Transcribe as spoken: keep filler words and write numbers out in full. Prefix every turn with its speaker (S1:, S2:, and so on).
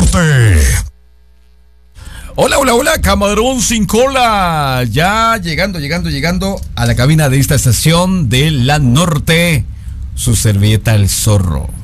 S1: norte. Hola, hola, hola, camarón sin cola. Ya llegando, llegando, llegando a la cabina de esta estación de la norte. Su servilleta El Zorro.